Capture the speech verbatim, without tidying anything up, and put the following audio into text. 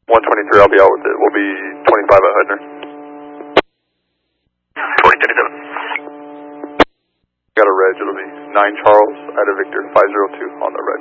one twenty-three, I'll be out with it. We'll be twenty-five at Hudner. twenty thirty-seven. Got a reg, it'll be nine Charles at a Victor five zero two on the reg.